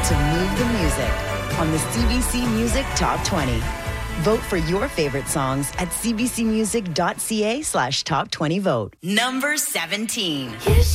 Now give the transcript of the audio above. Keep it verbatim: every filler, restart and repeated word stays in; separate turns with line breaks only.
to move the music on the C B C Music Top twenty. Vote for your favorite songs at cbcmusic.ca slash top 20 vote. Number seventeen.